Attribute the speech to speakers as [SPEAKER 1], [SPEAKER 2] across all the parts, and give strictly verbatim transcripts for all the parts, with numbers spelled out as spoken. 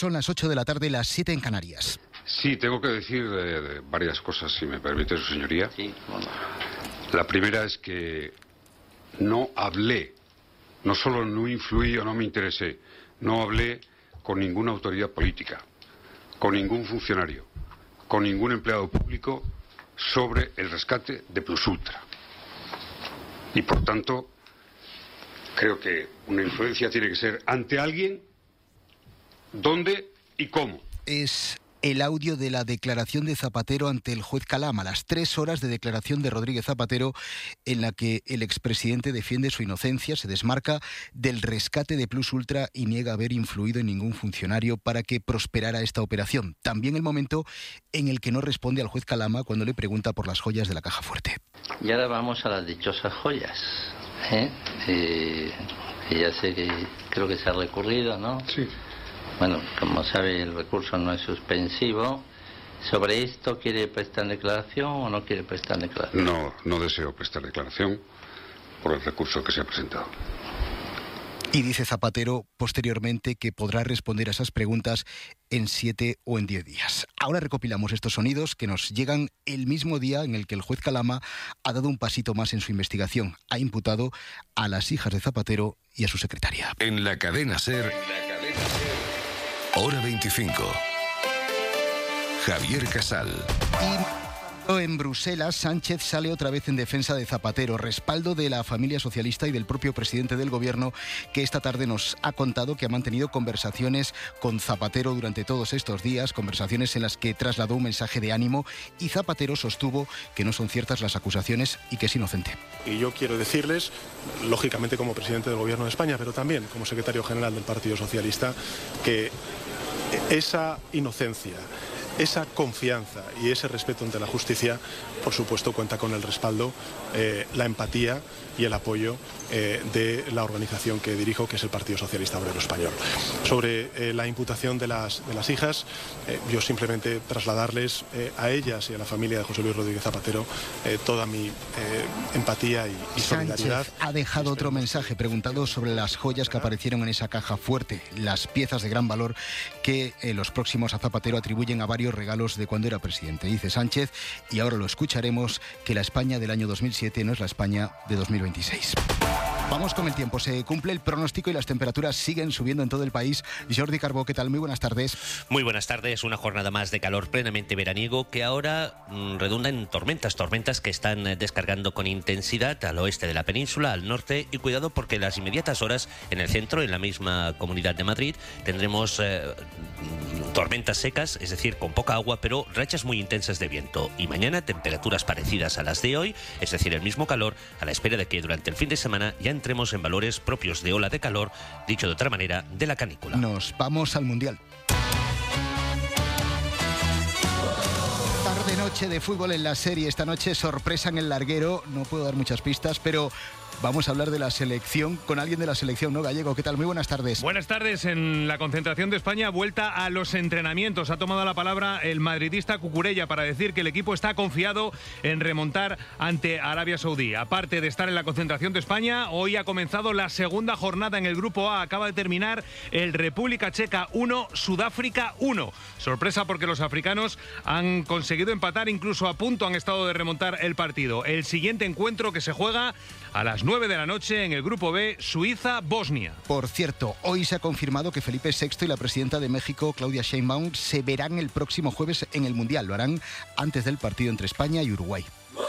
[SPEAKER 1] Son las ocho de la tarde, las siete en Canarias.
[SPEAKER 2] Sí, tengo que decir eh, varias cosas, si me permite su señoría.
[SPEAKER 3] Sí, bueno.
[SPEAKER 2] La primera es que no hablé, no solo no influí o no me interesé, no hablé con ninguna autoridad política, con ningún funcionario, con ningún empleado público sobre el rescate de Plus Ultra. Y por tanto, creo que una influencia tiene que ser ante alguien, dónde y cómo.
[SPEAKER 1] Es el audio de la declaración de Zapatero ante el juez Calama, las tres horas de declaración de Rodríguez Zapatero en la que el expresidente defiende su inocencia, se desmarca del rescate de Plus Ultra y niega haber influido en ningún funcionario para que prosperara esta operación. También el momento en el que no responde al juez Calama cuando le pregunta por las joyas de la Caja Fuerte.
[SPEAKER 3] Y ahora vamos a las dichosas joyas, ¿eh? Eh, que ya sé que creo que se ha recurrido, ¿no?
[SPEAKER 2] Sí.
[SPEAKER 3] Bueno, como sabe, el recurso no es suspensivo. ¿Sobre esto quiere prestar declaración o no quiere prestar declaración?
[SPEAKER 2] No, no deseo prestar declaración por el recurso que se ha presentado.
[SPEAKER 1] Y dice Zapatero posteriormente que podrá responder a esas preguntas en siete o en diez días. Ahora recopilamos estos sonidos que nos llegan el mismo día en el que el juez Calama ha dado un pasito más en su investigación. Ha imputado a las hijas de Zapatero y a su secretaria.
[SPEAKER 4] En la cadena SER, Hora veinticinco. Javier Casal.
[SPEAKER 1] Y en Bruselas, Sánchez sale otra vez en defensa de Zapatero, respaldo de la familia socialista y del propio presidente del gobierno, que esta tarde nos ha contado que ha mantenido conversaciones con Zapatero durante todos estos días, conversaciones en las que trasladó un mensaje de ánimo, y Zapatero sostuvo que no son ciertas las acusaciones y que es inocente.
[SPEAKER 5] Y yo quiero decirles, lógicamente como presidente del gobierno de España, pero también como secretario general del Partido Socialista, que esa inocencia, esa confianza y ese respeto ante la justicia, por supuesto, cuenta con el respaldo, eh, la empatía y el apoyo eh, de la organización que dirijo, que es el Partido Socialista Obrero Español. Sobre eh, la imputación de las, de las hijas, eh, yo simplemente trasladarles eh, a ellas y a la familia de José Luis Rodríguez Zapatero eh, toda mi eh, empatía y, y solidaridad.
[SPEAKER 1] Sánchez ha dejado otro mensaje preguntado sobre las joyas que aparecieron en esa caja fuerte, las piezas de gran valor que eh, los próximos a Zapatero atribuyen a varios regalos de cuando era presidente. Dice Sánchez, y ahora lo escucharemos, que la España del año dos mil siete no es la España de dos mil veintiséis. Vamos con el tiempo. Se cumple el pronóstico y las temperaturas siguen subiendo en todo el país. Jordi Carbó, ¿qué tal? Muy buenas tardes.
[SPEAKER 6] Muy buenas tardes. Una jornada más de calor plenamente veraniego que ahora mmm, redunda en tormentas. Tormentas que están descargando con intensidad al oeste de la península, al norte. Y cuidado porque en las inmediatas horas en el centro, en la misma Comunidad de Madrid, tendremos eh, tormentas secas, es decir, con poca agua, pero rachas muy intensas de viento. Y mañana temperaturas parecidas a las de hoy, es decir, el mismo calor, a la espera de que durante el fin de semana ya entremos en valores propios de ola de calor, dicho de otra manera, de la canícula.
[SPEAKER 1] Nos vamos al Mundial. Tarde-noche de fútbol en la serie. Esta noche sorpresa en el larguero. No puedo dar muchas pistas, pero vamos a hablar de la selección con alguien de la selección, ¿no, Gallego? ¿Qué tal? Muy buenas tardes.
[SPEAKER 7] Buenas tardes. En la concentración de España, vuelta a los entrenamientos. Ha tomado la palabra el madridista Cucurella para decir que el equipo está confiado en remontar ante Arabia Saudí. Aparte de estar en la concentración de España, hoy ha comenzado la segunda jornada en el Grupo A. Acaba de terminar el República Checa uno, Sudáfrica uno. Sorpresa porque los africanos han conseguido empatar, incluso a punto han estado de remontar el partido. El siguiente encuentro que se juega a las nueve de la noche en el Grupo B, Suiza-Bosnia.
[SPEAKER 1] Por cierto, hoy se ha confirmado que Felipe sexto y la presidenta de México, Claudia Sheinbaum, se verán el próximo jueves en el Mundial. Lo harán antes del partido entre España y Uruguay.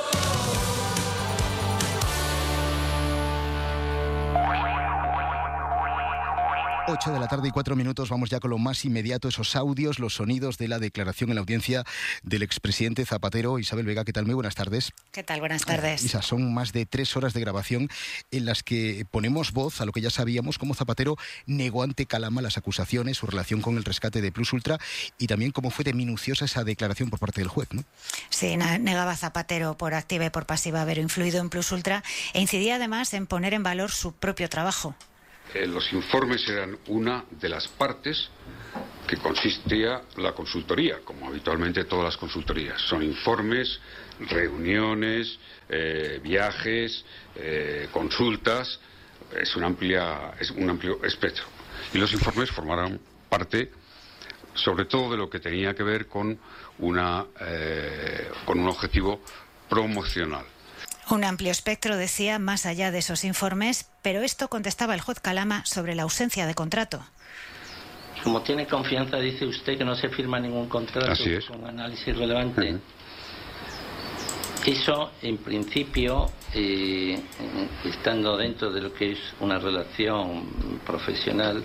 [SPEAKER 1] ocho de la tarde y cuatro minutos, vamos ya con lo más inmediato, esos audios, los sonidos de la declaración en la audiencia del expresidente Zapatero. Isabel Vega, ¿qué tal? Muy buenas tardes.
[SPEAKER 8] ¿Qué tal? Buenas tardes.
[SPEAKER 1] Isa, son más de tres horas de grabación en las que ponemos voz a lo que ya sabíamos, cómo Zapatero negó ante Calama las acusaciones, su relación con el rescate de Plus Ultra y también cómo fue de minuciosa esa declaración por parte del juez, ¿no?
[SPEAKER 8] Sí, negaba Zapatero por activa y por pasiva haber influido en Plus Ultra e incidía además en poner en valor su propio trabajo.
[SPEAKER 2] Eh, los informes eran una de las partes que consistía la consultoría, como habitualmente todas las consultorías. Son informes, reuniones, eh, viajes, eh, consultas, es, una amplia, es un amplio espectro. Y los informes formarán parte sobre todo de lo que tenía que ver con, una, eh, con un objetivo promocional.
[SPEAKER 8] Un amplio espectro, decía, más allá de esos informes, pero esto contestaba el juez Calama sobre la ausencia de contrato.
[SPEAKER 3] Como tiene confianza, dice usted que no se firma ningún contrato.
[SPEAKER 2] Así es.
[SPEAKER 3] Con análisis relevante.
[SPEAKER 2] Uh-huh.
[SPEAKER 3] Eso, en principio, eh, estando dentro de lo que es una relación profesional,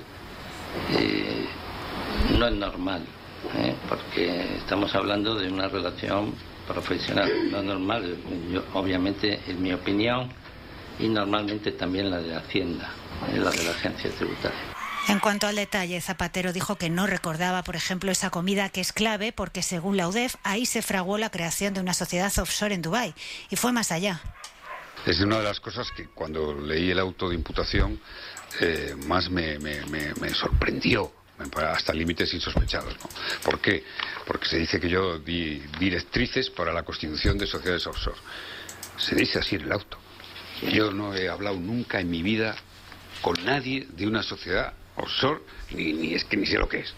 [SPEAKER 3] eh, no es normal, ¿eh? Porque estamos hablando de una relación profesional, no normal. Yo, obviamente, es mi opinión, y normalmente también la de Hacienda, ¿eh? La de la agencia tributaria.
[SPEAKER 8] En cuanto al detalle, Zapatero dijo que no recordaba, por ejemplo, esa comida que es clave porque, según la U D E F, ahí se fraguó la creación de una sociedad offshore en Dubái. Y fue más allá.
[SPEAKER 2] Es una de las cosas que cuando leí el auto de imputación eh, más me, me, me, me sorprendió, hasta límites insospechados, ¿no? ¿Por qué? Porque se dice que yo di directrices para la constitución de sociedades offshore. Se dice así en el auto. Yo no he hablado nunca en mi vida con nadie de una sociedad offshore, ni, ni es que ni sé lo que es.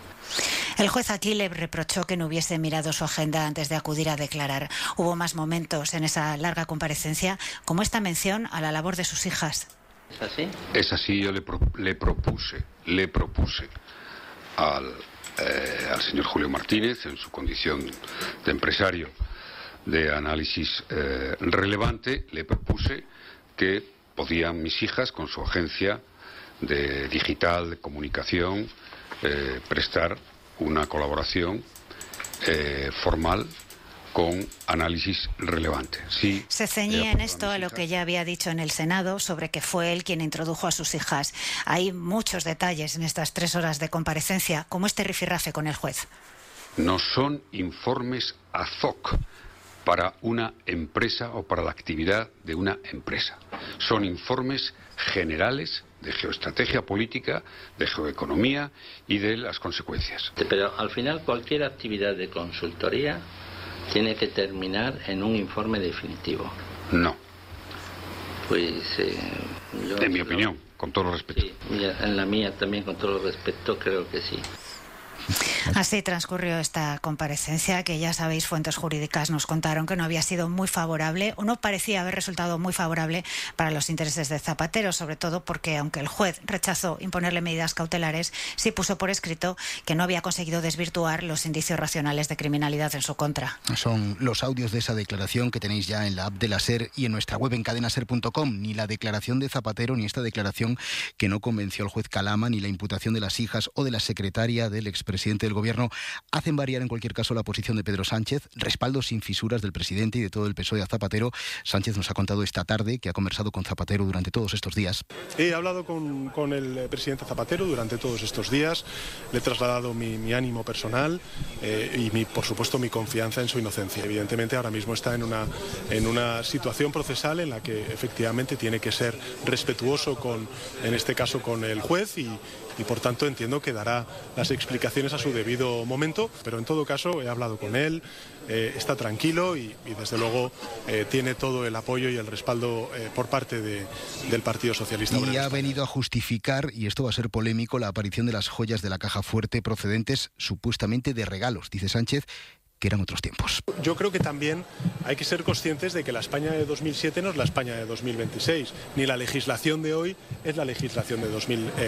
[SPEAKER 8] El juez aquí le reprochó que no hubiese mirado su agenda antes de acudir a declarar. Hubo más momentos en esa larga comparecencia, como esta mención a la labor de sus hijas.
[SPEAKER 3] ¿Es así?
[SPEAKER 2] Es así, yo le, pro, le propuse, le propuse al, eh, al señor Julio Martínez, en su condición de empresario de análisis eh, relevante, le propuse que podían mis hijas, con su agencia de digital, de comunicación, eh, prestar una colaboración eh, formal con análisis relevante. Sí,
[SPEAKER 8] se ceñía en esto a lo que ya había dicho en el Senado sobre que fue él quien introdujo a sus hijas. Hay muchos detalles en estas tres horas de comparecencia, como este rifirrafe con el juez.
[SPEAKER 2] No son informes ad hoc para una empresa o para la actividad de una empresa. Son informes generales de geoestrategia política, de geoeconomía y de las consecuencias.
[SPEAKER 3] Pero al final cualquier actividad de consultoría tiene que terminar en un informe definitivo.
[SPEAKER 2] No.
[SPEAKER 3] Pues eh, yo...
[SPEAKER 2] En mi opinión, con todo el respeto.
[SPEAKER 3] Sí, en la mía también, con todo el respeto, creo que sí.
[SPEAKER 8] Así transcurrió esta comparecencia, que ya sabéis, fuentes jurídicas nos contaron que no había sido muy favorable, o no parecía haber resultado muy favorable para los intereses de Zapatero, sobre todo porque, aunque el juez rechazó imponerle medidas cautelares, sí puso por escrito que no había conseguido desvirtuar los indicios racionales de criminalidad en su contra.
[SPEAKER 1] Son los audios de esa declaración que tenéis ya en la app de la SER y en nuestra web en cadena ser punto com. Ni la declaración de Zapatero, ni esta declaración que no convenció al juez Calama, ni la imputación de las hijas o de la secretaria del expresidente del Gobierno hacen variar en cualquier caso la posición de Pedro Sánchez. Respaldo sin fisuras del presidente y de todo el P S O E a Zapatero. Sánchez nos ha contado esta tarde que ha conversado con Zapatero durante todos estos días.
[SPEAKER 5] He hablado con, con el presidente Zapatero durante todos estos días. Le he trasladado mi, mi ánimo personal eh, y mi, por supuesto mi confianza en su inocencia. Evidentemente ahora mismo está en una, en una situación procesal en la que efectivamente tiene que ser respetuoso con, en este caso, con el juez y, y por tanto entiendo que dará las explicaciones a su debido momento, pero en todo caso he hablado con él, eh, está tranquilo y, y desde luego eh, tiene todo el apoyo y el respaldo eh, por parte de, del Partido Socialista Obrero
[SPEAKER 1] Y ha
[SPEAKER 5] Español.
[SPEAKER 1] venido a justificar, y esto va a ser polémico, la aparición de las joyas de la caja fuerte procedentes supuestamente de regalos, dice Sánchez, que eran otros tiempos.
[SPEAKER 5] Yo creo que también hay que ser conscientes de que la España de dos mil siete no es la España de dos mil veintiséis, ni la legislación de hoy es la legislación de dos mil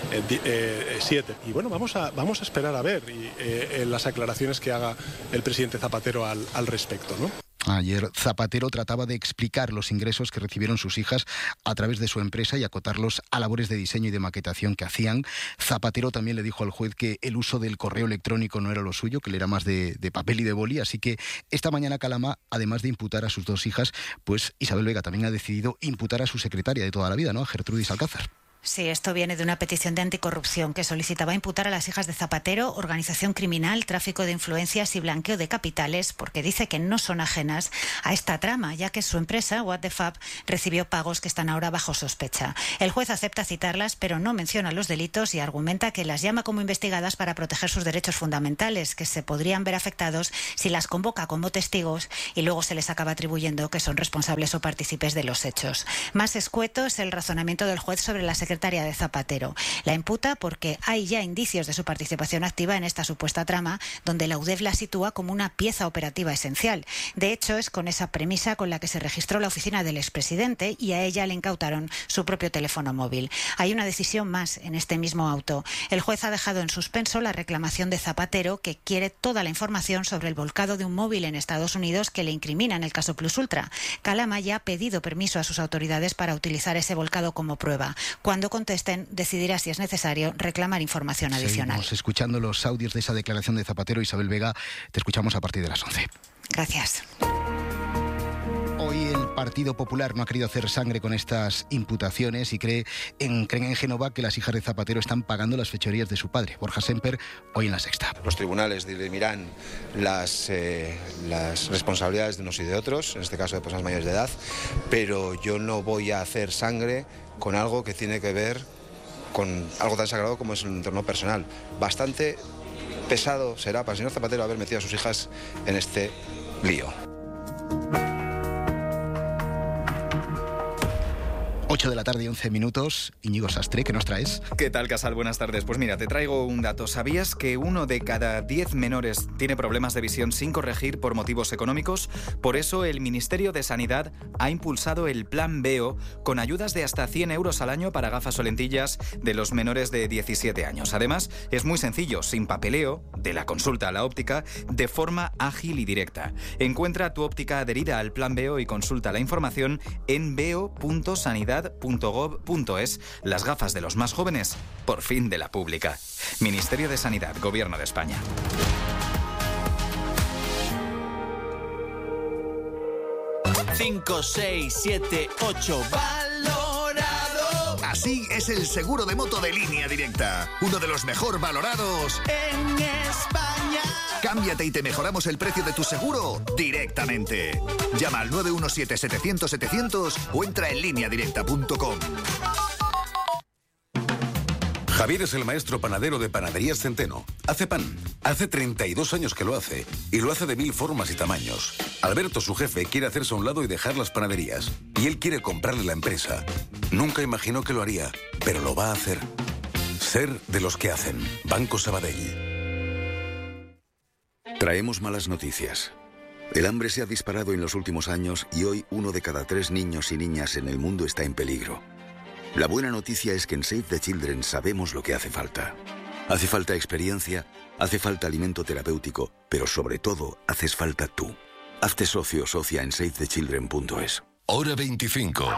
[SPEAKER 5] siete. Y bueno, vamos a, vamos a esperar a ver y, eh, las aclaraciones que haga el presidente Zapatero al, al respecto, ¿no?
[SPEAKER 1] Ayer Zapatero trataba de explicar los ingresos que recibieron sus hijas a través de su empresa y acotarlos a labores de diseño y de maquetación que hacían. Zapatero también le dijo al juez que el uso del correo electrónico no era lo suyo, que le era más de, de papel y de boli. Así que esta mañana Calama, además de imputar a sus dos hijas, pues Isabel Vega también ha decidido imputar a su secretaria de toda la vida, ¿no?, a Gertrudis Alcázar.
[SPEAKER 8] Sí, esto viene de una petición de anticorrupción que solicitaba imputar a las hijas de Zapatero organización criminal, tráfico de influencias y blanqueo de capitales, porque dice que no son ajenas a esta trama, ya que su empresa, What the Fab, recibió pagos que están ahora bajo sospecha. El juez acepta citarlas, pero no menciona los delitos y argumenta que las llama como investigadas para proteger sus derechos fundamentales, que se podrían ver afectados si las convoca como testigos y luego se les acaba atribuyendo que son responsables o partícipes de los hechos. Más escueto es el razonamiento del juez sobre la secretaria secretaria de Zapatero. La imputa porque hay ya indicios de su participación activa en esta supuesta trama, donde la U D E F la sitúa como una pieza operativa esencial. De hecho, es con esa premisa con la que se registró la oficina del expresidente y a ella le incautaron su propio teléfono móvil. Hay una decisión más en este mismo auto. El juez ha dejado en suspenso la reclamación de Zapatero, que quiere toda la información sobre el volcado de un móvil en Estados Unidos que le incrimina en el caso Plus Ultra. Calama ya ha pedido permiso a sus autoridades para utilizar ese volcado como prueba. Cuando contesten, decidirá si es necesario reclamar información adicional.
[SPEAKER 1] Seguimos escuchando los audios de esa declaración de Zapatero. Isabel Vega, te escuchamos a partir de las once.
[SPEAKER 8] Gracias.
[SPEAKER 1] Hoy el Partido Popular no ha querido hacer sangre con estas imputaciones y cree en, creen en Génova que las hijas de Zapatero están pagando las fechorías de su padre. Borja Semper, hoy en La Sexta.
[SPEAKER 4] Los tribunales dirimirán las, eh, las responsabilidades de unos y de otros, en este caso de personas mayores de edad, pero yo no voy a hacer sangre con algo que tiene que ver con algo tan sagrado como es el entorno personal. Bastante pesado será para el señor Zapatero haber metido a sus hijas en este lío.
[SPEAKER 1] ocho de la tarde y once minutos. Íñigo Sastre, ¿qué nos traes?
[SPEAKER 9] ¿Qué tal, Casal? Buenas tardes. Pues mira, te traigo un dato. ¿Sabías que uno de cada diez menores tiene problemas de visión sin corregir por motivos económicos? Por eso el Ministerio de Sanidad ha impulsado el Plan Veo con ayudas de hasta cien euros al año para gafas o lentillas de los menores de diecisiete años. Además, es muy sencillo, sin papeleo, de la consulta a la óptica, de forma ágil y directa. Encuentra tu óptica adherida al Plan Veo y consulta la información en veo punto sanidad punto gov punto es. Las gafas de los más jóvenes, por fin de la pública. Ministerio de Sanidad, Gobierno de España.
[SPEAKER 10] cinco, seis, siete, ocho, valorado.
[SPEAKER 11] Así es el seguro de moto de Línea Directa, uno de los mejor valorados
[SPEAKER 10] en España.
[SPEAKER 11] Cámbiate y te mejoramos el precio de tu seguro directamente. Llama al nueve uno siete, setecientos, setecientos o entra en línea directa punto com.
[SPEAKER 12] Javier es el maestro panadero de Panaderías Centeno. Hace pan. Hace treinta y dos años que lo hace. Y lo hace de mil formas y tamaños. Alberto, su jefe, quiere hacerse a un lado y dejar las panaderías. Y él quiere comprarle la empresa. Nunca imaginó que lo haría, pero lo va a hacer. Ser de los que hacen. Banco Sabadell.
[SPEAKER 13] Traemos malas noticias. El hambre se ha disparado en los últimos años y hoy uno de cada tres niños y niñas en el mundo está en peligro. La buena noticia es que en Save the Children sabemos lo que hace falta. Hace falta experiencia, hace falta alimento terapéutico, pero sobre todo haces falta tú. Hazte socio o socia en save the children punto es.
[SPEAKER 12] Hora veinticinco.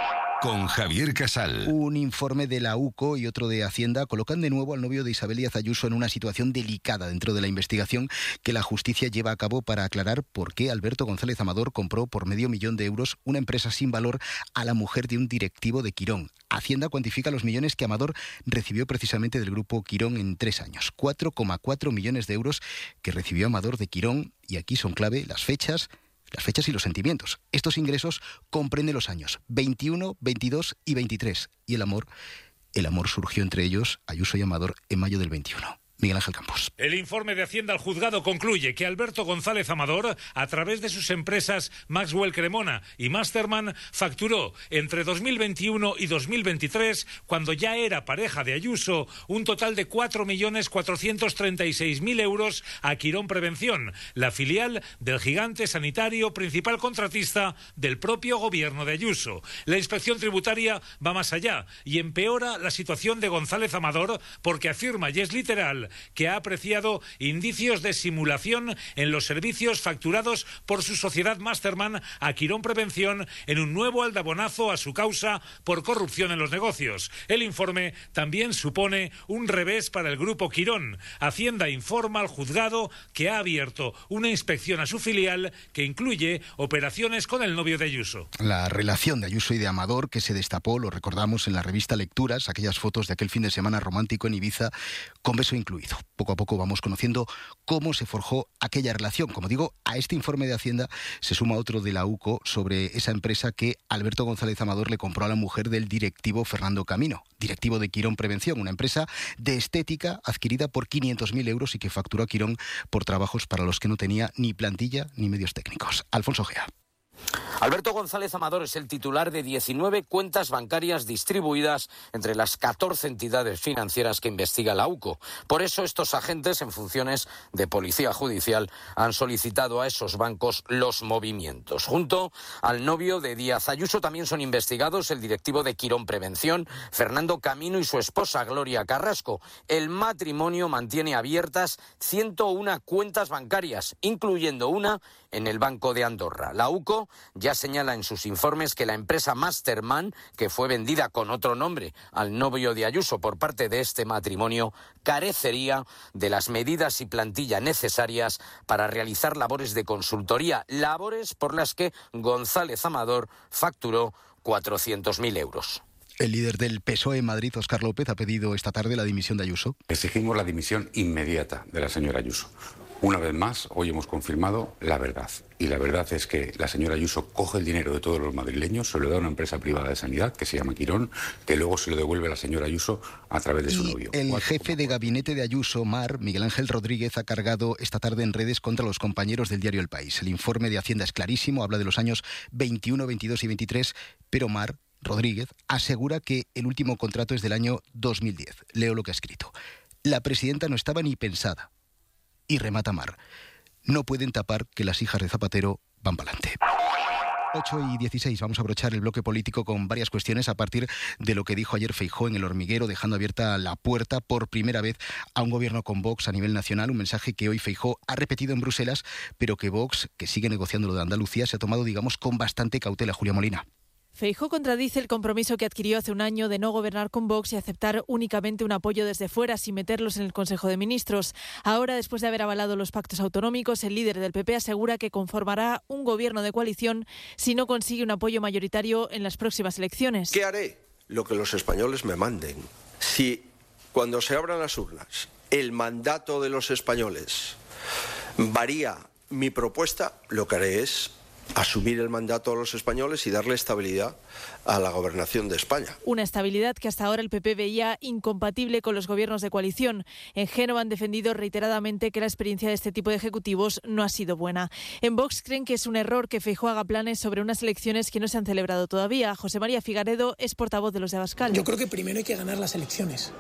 [SPEAKER 12] Con Javier Casal.
[SPEAKER 1] Un informe de la U C O y otro de Hacienda colocan de nuevo al novio de Isabel Díaz Ayuso en una situación delicada dentro de la investigación que la justicia lleva a cabo para aclarar por qué Alberto González Amador compró por medio millón de euros una empresa sin valor a la mujer de un directivo de Quirón. Hacienda cuantifica los millones que Amador recibió precisamente del grupo Quirón en tres años. cuatro coma cuatro millones de euros que recibió Amador de Quirón, y aquí son clave las fechas, Las fechas y los sentimientos. Estos ingresos comprenden los años veintiuno, veintidós y veintitrés. Y el amor, el amor surgió entre ellos, Ayuso y Amador, en mayo del veintiuno. Miguel Ángel Campos.
[SPEAKER 14] El informe de Hacienda al juzgado concluye que Alberto González Amador, a través de sus empresas Maxwell Cremona y Masterman, facturó entre dos mil veintiuno y dos mil veintitrés, cuando ya era pareja de Ayuso, un total de cuatro millones cuatrocientos treinta y seis mil euros a Quirón Prevención, la filial del gigante sanitario principal contratista del propio gobierno de Ayuso. La inspección tributaria va más allá y empeora la situación de González Amador porque afirma, y es literal, que ha apreciado indicios de simulación en los servicios facturados por su sociedad Masterman a Quirón Prevención en un nuevo aldabonazo a su causa por corrupción en los negocios. El informe también supone un revés para el grupo Quirón. Hacienda informa al juzgado que ha abierto una inspección a su filial que incluye operaciones con el novio de Ayuso.
[SPEAKER 1] La relación de Ayuso y de Amador, que se destapó, lo recordamos, en la revista Lecturas, aquellas fotos de aquel fin de semana romántico en Ibiza, con beso incluido. Poco a poco vamos conociendo cómo se forjó aquella relación. Como digo, a este informe de Hacienda se suma otro de la U C O sobre esa empresa que Alberto González Amador le compró a la mujer del directivo Fernando Camino, directivo de Quirón Prevención, una empresa de estética adquirida por quinientos mil euros y que facturó a Quirón por trabajos para los que no tenía ni plantilla ni medios técnicos. Alfonso Gea.
[SPEAKER 15] Alberto González Amador es el titular de diecinueve cuentas bancarias distribuidas entre las catorce entidades financieras que investiga la U C O. Por eso estos agentes en funciones de policía judicial han solicitado a esos bancos los movimientos. Junto al novio de Díaz Ayuso también son investigados el directivo de Quirón Prevención, Fernando Camino, y su esposa Gloria Carrasco. El matrimonio mantiene abiertas ciento una cuentas bancarias, incluyendo una en el Banco de Andorra. La U C O ya señala en sus informes que la empresa Masterman, que fue vendida con otro nombre al novio de Ayuso por parte de este matrimonio, carecería de las medidas y plantilla necesarias para realizar labores de consultoría, labores por las que González Amador facturó cuatrocientos mil euros.
[SPEAKER 1] El líder del P S O E en Madrid, Óscar López, ha pedido esta tarde la dimisión de Ayuso.
[SPEAKER 2] Exigimos la dimisión inmediata de la señora Ayuso. Una vez más, hoy hemos confirmado la verdad. Y la verdad es que la señora Ayuso coge el dinero de todos los madrileños, se lo da a una empresa privada de sanidad que se llama Quirón, que luego se lo devuelve a la señora Ayuso a través de su
[SPEAKER 1] y
[SPEAKER 2] novio.
[SPEAKER 1] El jefe de gabinete de Ayuso, Mar, Miguel Ángel Rodríguez, ha cargado esta tarde en redes contra los compañeros del diario El País. El informe de Hacienda es clarísimo, habla de los años veintiuno, veintidós y veintitrés, pero Mar Rodríguez asegura que el último contrato es del año dos mil diez. Leo lo que ha escrito. La presidenta no estaba ni pensada. Y remata Mar. No pueden tapar que las hijas de Zapatero van para adelante. ocho y dieciséis, vamos a abrochar el bloque político con varias cuestiones a partir de lo que dijo ayer Feijóo en El Hormiguero, dejando abierta la puerta por primera vez a un gobierno con Vox a nivel nacional, un mensaje que hoy Feijóo ha repetido en Bruselas, pero que Vox, que sigue negociando lo de Andalucía, se ha tomado, digamos, con bastante cautela. Julia Molina.
[SPEAKER 16] Feijóo contradice el compromiso que adquirió hace un año de no gobernar con Vox y aceptar únicamente un apoyo desde fuera sin meterlos en el Consejo de Ministros. Ahora, después de haber avalado los pactos autonómicos, el líder del P P asegura que conformará un gobierno de coalición si no consigue un apoyo mayoritario en las próximas elecciones.
[SPEAKER 17] ¿Qué haré? Lo que los españoles me manden. Si cuando se abran las urnas el mandato de los españoles varía mi propuesta, lo que haré es asumir el mandato a los españoles y darle estabilidad a la gobernación de España.
[SPEAKER 16] Una estabilidad que hasta ahora el P P veía incompatible con los gobiernos de coalición. En Génova han defendido reiteradamente que la experiencia de este tipo de ejecutivos no ha sido buena. En Vox creen que es un error que Feijóo haga planes sobre unas elecciones que no se han celebrado todavía. José María Figaredo es portavoz de los de Abascal.
[SPEAKER 18] Yo creo que primero hay que ganar las elecciones.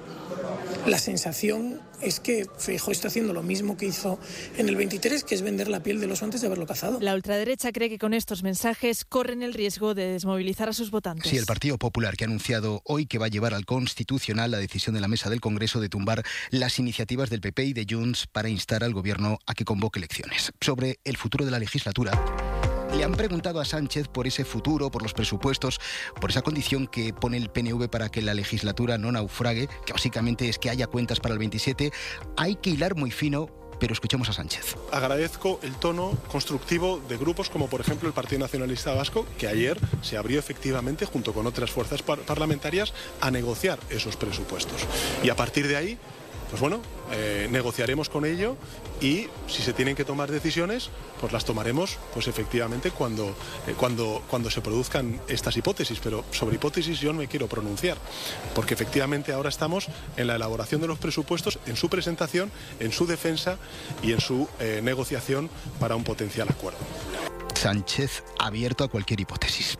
[SPEAKER 18] La sensación es que Feijóo está haciendo lo mismo que hizo en el veintitrés, que es vender la piel del oso antes de haberlo cazado.
[SPEAKER 16] La ultraderecha cree que con estos mensajes corren el riesgo de desmovilizar a sus votantes.
[SPEAKER 1] Sí, el Partido Popular, que ha anunciado hoy que va a llevar al Constitucional la decisión de la mesa del Congreso de tumbar las iniciativas del P P y de Junts para instar al Gobierno a que convoque elecciones. Sobre el futuro de la legislatura, le han preguntado a Sánchez por ese futuro, por los presupuestos, por esa condición que pone el P N V para que la legislatura no naufrague, que básicamente es que haya cuentas para el veintisiete. Hay que hilar muy fino, pero escuchemos a Sánchez.
[SPEAKER 5] Agradezco el tono constructivo de grupos como por ejemplo el Partido Nacionalista Vasco, que ayer se abrió efectivamente junto con otras fuerzas par- parlamentarias a negociar esos presupuestos. Y a partir de ahí, pues bueno, eh, negociaremos con ello y si se tienen que tomar decisiones, pues las tomaremos pues efectivamente cuando, eh, cuando, cuando se produzcan estas hipótesis. Pero sobre hipótesis yo no me quiero pronunciar, porque efectivamente ahora estamos en la elaboración de los presupuestos, en su presentación, en su defensa y en su eh, negociación para un potencial acuerdo.
[SPEAKER 1] Sánchez abierto a cualquier hipótesis.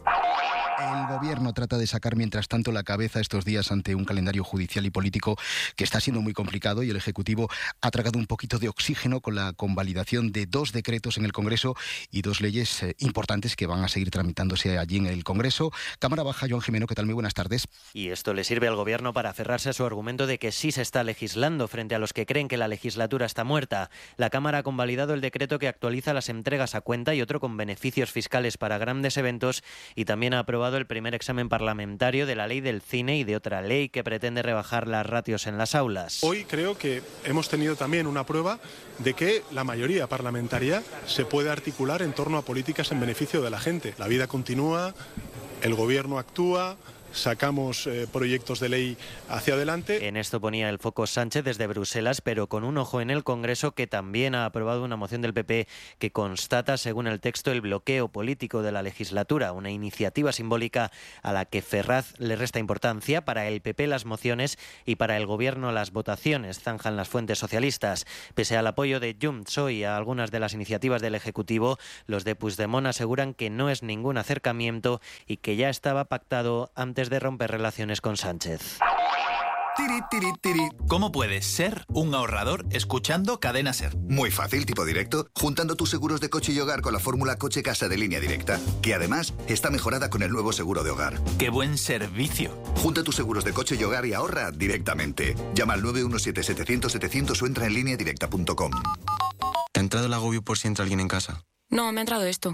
[SPEAKER 1] El Gobierno trata de sacar mientras tanto la cabeza estos días ante un calendario judicial y político que está siendo muy complicado, y el Ejecutivo ha tragado un poquito de oxígeno con la convalidación de dos decretos en el Congreso y dos leyes eh, importantes que van a seguir tramitándose allí en el Congreso. Cámara Baja, Joan Jimeno, ¿qué tal? Muy buenas tardes.
[SPEAKER 19] Y esto le sirve al Gobierno para aferrarse a su argumento de que sí se está legislando frente a los que creen que la legislatura está muerta. La Cámara ha convalidado el decreto que actualiza las entregas a cuenta y otro con beneficios fiscales para grandes eventos, y también ha aprobado el primer examen parlamentario de la ley del cine y de otra ley que pretende rebajar las ratios en las aulas.
[SPEAKER 5] Hoy creo que hemos tenido también una prueba de que la mayoría parlamentaria se puede articular en torno a políticas en beneficio de la gente. La vida continúa, el Gobierno actúa, sacamos eh, proyectos de ley hacia adelante.
[SPEAKER 19] En esto ponía el foco Sánchez desde Bruselas, pero con un ojo en el Congreso, que también ha aprobado una moción del P P que constata, según el texto, el bloqueo político de la legislatura, una iniciativa simbólica a la que Ferraz le resta importancia. Para el P P las mociones y para el Gobierno las votaciones, zanjan las fuentes socialistas. Pese al apoyo de Junts hoy a algunas de las iniciativas del Ejecutivo, los de Puigdemont aseguran que no es ningún acercamiento y que ya estaba pactado antes de romper relaciones con Sánchez.
[SPEAKER 11] Tiri, tiri, tiri.
[SPEAKER 10] ¿Cómo puedes ser un ahorrador escuchando Cadena Ser?
[SPEAKER 11] Muy fácil, tipo directo, juntando tus seguros de coche y hogar con la fórmula coche-casa de Línea Directa, que además está mejorada con el nuevo seguro de hogar.
[SPEAKER 10] ¡Qué buen servicio!
[SPEAKER 11] Junta tus seguros de coche y hogar y ahorra directamente. Llama al nueve uno siete, setecientos, setecientos o entra en línea directa punto com.
[SPEAKER 20] ¿Te ha entrado el agobio por si entra alguien en casa?
[SPEAKER 21] No, me ha entrado esto.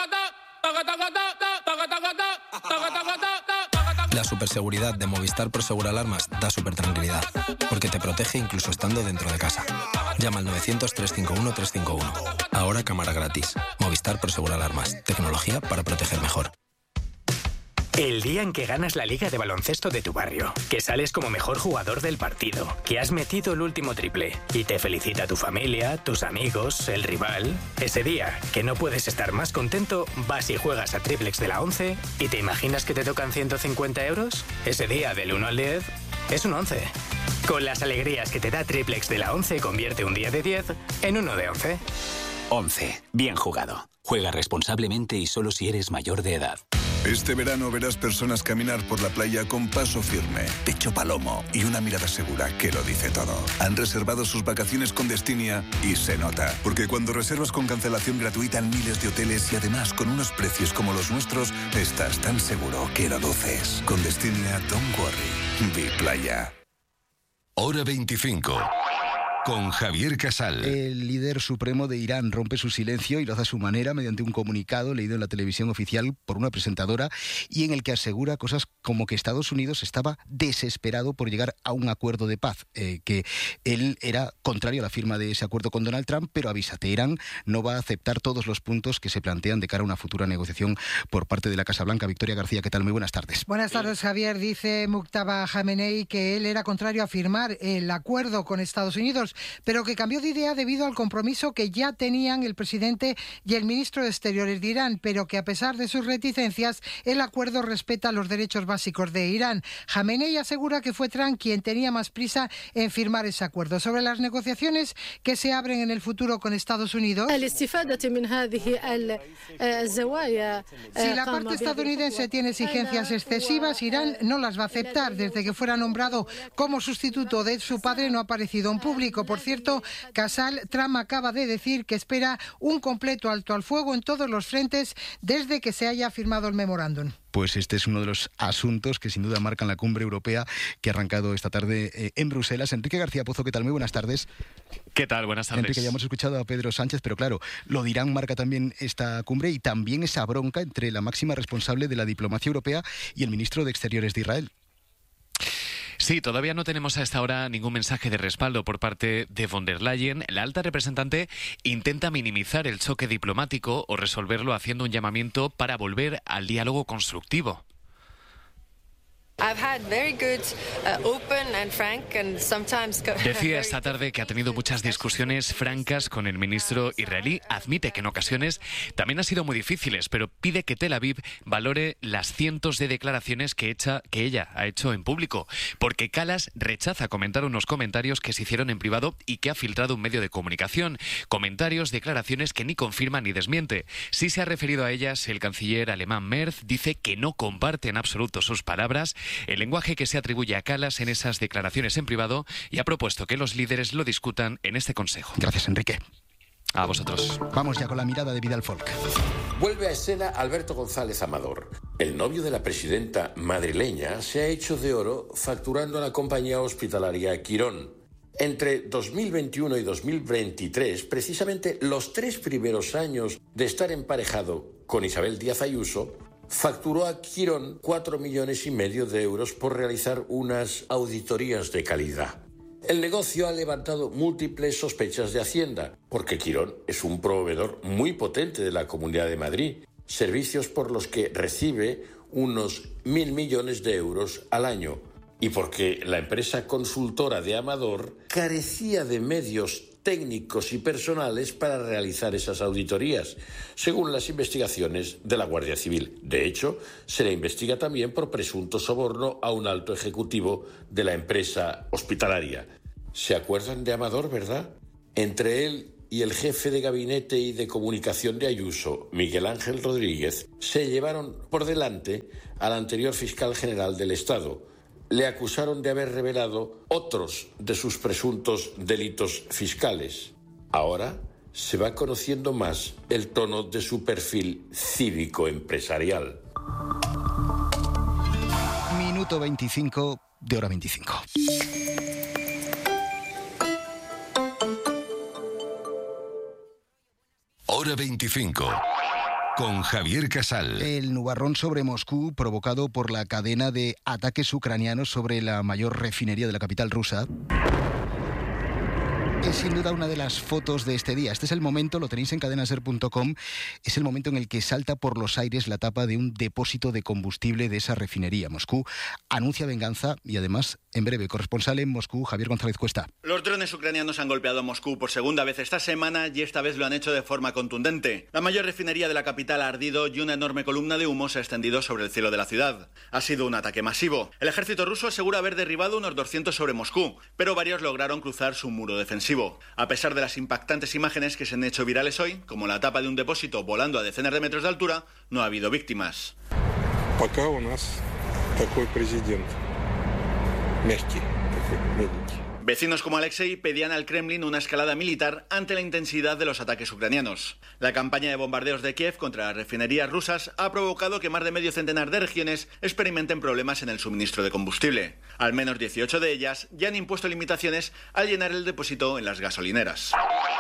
[SPEAKER 20] La superseguridad de Movistar Prosegur Alarmas da súper tranquilidad, porque te protege incluso estando dentro de casa. Llama al novecientos, trescientos cincuenta y uno, trescientos cincuenta y uno. Ahora cámara gratis. Movistar Prosegur Alarmas. Tecnología para proteger mejor.
[SPEAKER 22] El día en que ganas la liga de baloncesto de tu barrio, que sales como mejor jugador del partido, que has metido el último triple y te felicita tu familia, tus amigos, el rival. Ese día, que no puedes estar más contento, vas y juegas a Triplex de la once y te imaginas que te tocan ciento cincuenta euros. Ese día, del uno al diez, es un once. Con las alegrías que te da Triplex de la once, convierte un día de diez en uno de once.
[SPEAKER 23] once. Bien jugado. Juega responsablemente y solo si eres mayor de edad.
[SPEAKER 24] Este verano verás personas caminar por la playa con paso firme, pecho palomo y una mirada segura que lo dice todo. Han reservado sus vacaciones con Destinia y se nota, porque cuando reservas con cancelación gratuita en miles de hoteles y además con unos precios como los nuestros, estás tan seguro que lo luces. Con Destinia, don't worry. Be playa.
[SPEAKER 12] Hora veinticinco. Con Javier Casal.
[SPEAKER 1] El líder supremo de Irán rompe su silencio y lo hace a su manera mediante un comunicado leído en la televisión oficial por una presentadora y en el que asegura cosas como que Estados Unidos estaba desesperado por llegar a un acuerdo de paz, eh, que él era contrario a la firma de ese acuerdo con Donald Trump, pero avisa, Teherán no va a aceptar todos los puntos que se plantean de cara a una futura negociación por parte de la Casa Blanca. Victoria García, ¿qué tal? Muy buenas tardes.
[SPEAKER 25] Buenas tardes, Javier. Dice Mujtaba Khamenei que él era contrario a firmar el acuerdo con Estados Unidos, pero que cambió de idea debido al compromiso que ya tenían el presidente y el ministro de Exteriores de Irán, pero que a pesar de sus reticencias, el acuerdo respeta los derechos básicos de Irán. Khamenei asegura que fue Trump quien tenía más prisa en firmar ese acuerdo. Sobre las negociaciones que se abren en el futuro con Estados Unidos, si la parte estadounidense tiene exigencias excesivas, Irán no las va a aceptar. Desde que fuera nombrado como sustituto de su padre no ha aparecido en público. Por cierto, Casal, Trump acaba de decir que espera un completo alto al fuego en todos los frentes desde que se haya firmado el memorándum.
[SPEAKER 1] Pues este es uno de los asuntos que sin duda marcan la cumbre europea que ha arrancado esta tarde eh, en Bruselas. Enrique García Pozo, ¿qué tal? Muy buenas tardes.
[SPEAKER 26] ¿Qué tal? Buenas tardes.
[SPEAKER 1] Enrique, ya hemos escuchado a Pedro Sánchez, pero claro, lo de Irán marca también esta cumbre y también esa bronca entre la máxima responsable de la diplomacia europea y el ministro de Exteriores de Israel.
[SPEAKER 26] Sí, todavía no tenemos a esta hora ningún mensaje de respaldo por parte de von der Leyen. La alta representante intenta minimizar el choque diplomático o resolverlo haciendo un llamamiento para volver al diálogo constructivo. Decía esta tarde que ha tenido muchas discusiones francas con el ministro israelí. Admite que en ocasiones también han sido muy difíciles, pero pide que Tel Aviv valore las cientos de declaraciones que, echa, que ella ha hecho en público, porque Kallas rechaza comentar unos comentarios que se hicieron en privado y que ha filtrado un medio de comunicación. Comentarios, declaraciones que ni confirma ni desmiente. Si se ha referido a ellas, el canciller alemán Merz dice que no comparte en absoluto sus palabras, el lenguaje que se atribuye a Kallas en esas declaraciones en privado, y ha propuesto que los líderes lo discutan en este Consejo.
[SPEAKER 1] Gracias, Enrique.
[SPEAKER 26] A vosotros.
[SPEAKER 1] Vamos ya con la mirada de Vidal Folk.
[SPEAKER 27] Vuelve a escena Alberto González Amador. El novio de la presidenta madrileña se ha hecho de oro facturando a la compañía hospitalaria Quirón. Entre dos mil veintiuno y dos mil veintitrés, precisamente los tres primeros años de estar emparejado con Isabel Díaz Ayuso, facturó a Quirón cuatro millones y medio de euros por realizar unas auditorías de calidad. El negocio ha levantado múltiples sospechas de Hacienda, porque Quirón es un proveedor muy potente de la Comunidad de Madrid, servicios por los que recibe unos mil millones de euros al año y porque la empresa consultora de Amador carecía de medios técnicos y personales para realizar esas auditorías, según las investigaciones de la Guardia Civil. De hecho, se le investiga también por presunto soborno a un alto ejecutivo de la empresa hospitalaria. ¿Se acuerdan de Amador, verdad? Entre él y el jefe de gabinete y de comunicación de Ayuso, Miguel Ángel Rodríguez, se llevaron por delante al anterior fiscal general del Estado. Le acusaron de haber revelado otros de sus presuntos delitos fiscales. Ahora se va conociendo más el tono de su perfil cívico-empresarial.
[SPEAKER 1] Minuto veinticinco de hora veinticinco.
[SPEAKER 3] Hora veinticinco. Con Javier Casal.
[SPEAKER 1] El nubarrón sobre Moscú, provocado por la cadena de ataques ucranianos sobre la mayor refinería de la capital rusa, es sin duda una de las fotos de este día. Este es el momento, lo tenéis en cadena ser punto com, es el momento en el que salta por los aires la tapa de un depósito de combustible de esa refinería. Moscú anuncia venganza y además, en breve, corresponsal en Moscú, Javier González Cuesta.
[SPEAKER 4] Los drones ucranianos han golpeado Moscú por segunda vez esta semana y esta vez lo han hecho de forma contundente. La mayor refinería de la capital ha ardido y una enorme columna de humo se ha extendido sobre el cielo de la ciudad. Ha sido un ataque masivo. El ejército ruso asegura haber derribado unos doscientos sobre Moscú, pero varios lograron cruzar su muro defensivo. A pesar de las impactantes imágenes que se han hecho virales hoy, como la tapa de un depósito volando a decenas de metros de altura, no ha habido víctimas.
[SPEAKER 6] Пока у нас такой президент мягкий, такой мягкий.
[SPEAKER 4] Vecinos como Alexei pedían al Kremlin una escalada militar ante la intensidad de los ataques ucranianos. La campaña de bombardeos de Kiev contra las refinerías rusas ha provocado que más de medio centenar de regiones experimenten problemas en el suministro de combustible. Al menos dieciocho de ellas ya han impuesto limitaciones al llenar el depósito en las gasolineras.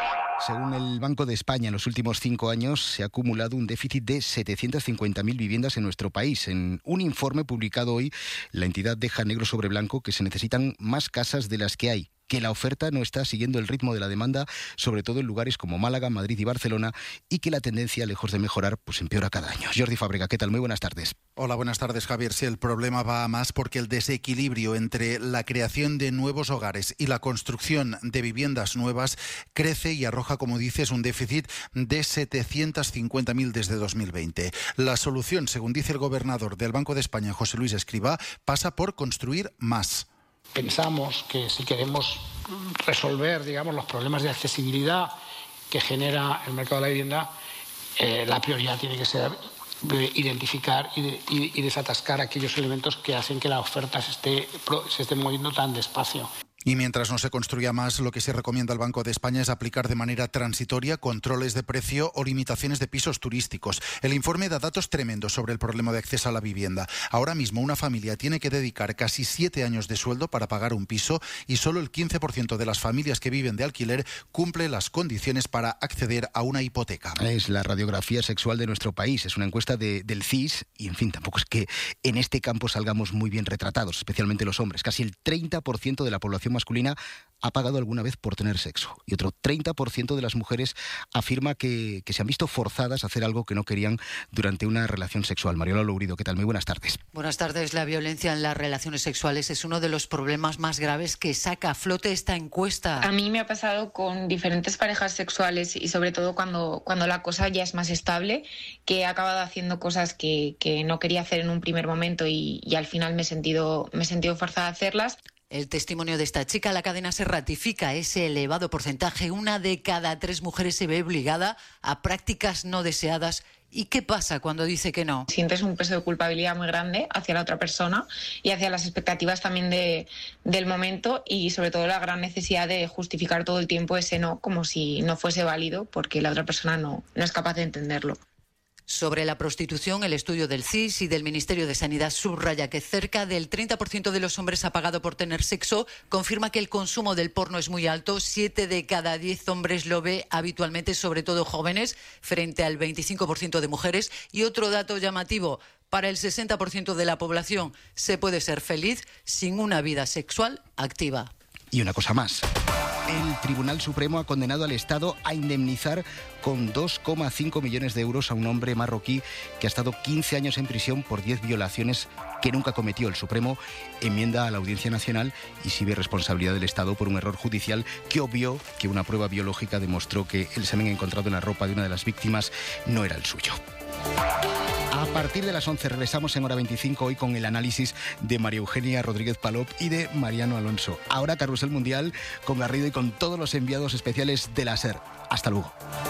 [SPEAKER 1] Según el Banco de España, en los últimos cinco años se ha acumulado un déficit de setecientas cincuenta mil viviendas en nuestro país. En un informe publicado hoy, la entidad deja negro sobre blanco que se necesitan más casas de las que hay, que la oferta no está siguiendo el ritmo de la demanda, sobre todo en lugares como Málaga, Madrid y Barcelona, y que la tendencia, lejos de mejorar, pues empeora cada año. Jordi Fábrega, ¿qué tal? Muy buenas tardes.
[SPEAKER 7] Hola, buenas tardes, Javier. Sí, el problema va a más porque el desequilibrio entre la creación de nuevos hogares y la construcción de viviendas nuevas crece y arroja, como dices, un déficit de setecientas cincuenta mil desde dos mil veinte. La solución, según dice el gobernador del Banco de España, José Luis Escrivá, pasa por construir más.
[SPEAKER 18] Pensamos que si queremos resolver, digamos, los problemas de accesibilidad que genera el mercado de la vivienda, eh, la prioridad tiene que ser identificar y, de, y, y desatascar aquellos elementos que hacen que la oferta se esté, se esté moviendo tan despacio.
[SPEAKER 7] Y mientras no se construya más, lo que se recomienda al Banco de España es aplicar de manera transitoria controles de precio o limitaciones de pisos turísticos. El informe da datos tremendos sobre el problema de acceso a la vivienda. Ahora mismo una familia tiene que dedicar casi siete años de sueldo para pagar un piso y solo el quince por ciento de las familias que viven de alquiler cumple las condiciones para acceder a una hipoteca.
[SPEAKER 1] Es la radiografía sexual de nuestro país. Es una encuesta de, del C I S y, en fin, tampoco es que en este campo salgamos muy bien retratados, especialmente los hombres. Casi el treinta por ciento de la población masculina ha pagado alguna vez por tener sexo y otro treinta por ciento de las mujeres afirma que, que se han visto forzadas a hacer algo que no querían durante una relación sexual. Mariola Lourido, ¿qué tal? Muy buenas tardes.
[SPEAKER 8] Buenas tardes. La violencia en las relaciones sexuales es uno de los problemas más graves que saca a flote esta encuesta.
[SPEAKER 9] A mí me ha pasado con diferentes parejas sexuales y sobre todo cuando, cuando la cosa ya es más estable, que he acabado haciendo cosas que, que no quería hacer en un primer momento y, y al final me he sentido, me he sentido forzada a hacerlas.
[SPEAKER 8] El testimonio de esta chica, la cadena se ratifica ese elevado porcentaje. Una de cada tres mujeres se ve obligada a prácticas no deseadas. ¿Y qué pasa cuando dice que no?
[SPEAKER 9] Sientes un peso de culpabilidad muy grande hacia la otra persona y hacia las expectativas también de, del momento y sobre todo la gran necesidad de justificar todo el tiempo ese no como si no fuese válido porque la otra persona no, no es capaz de entenderlo.
[SPEAKER 8] Sobre la prostitución, el estudio del C I S y del Ministerio de Sanidad subraya que cerca del treinta por ciento de los hombres ha pagado por tener sexo, confirma que el consumo del porno es muy alto, siete de cada diez hombres lo ve habitualmente, sobre todo jóvenes, frente al veinticinco por ciento de mujeres. Y otro dato llamativo, para el sesenta por ciento de la población se puede ser feliz sin una vida sexual activa.
[SPEAKER 1] Y una cosa más. El Tribunal Supremo ha condenado al Estado a indemnizar con dos coma cinco millones de euros a un hombre marroquí que ha estado quince años en prisión por diez violaciones que nunca cometió. El Supremo enmienda a la Audiencia Nacional y exhibe responsabilidad del Estado por un error judicial que obvió que una prueba biológica demostró que el semen encontrado en la ropa de una de las víctimas no era el suyo. A partir de las once regresamos en Hora veinticinco hoy con el análisis de María Eugenia Rodríguez Palop y de Mariano Alonso. Ahora Carrusel Mundial con Garrido y con todos los enviados especiales de la SER. Hasta luego.